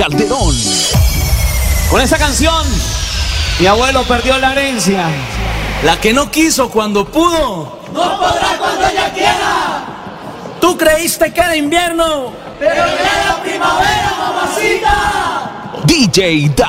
Calderón. Con esa canción, mi abuelo perdió la herencia. La que no quiso cuando pudo, no podrá cuando ella quiera. Tú creíste que era invierno, pero ya era primavera, mamacita. DJ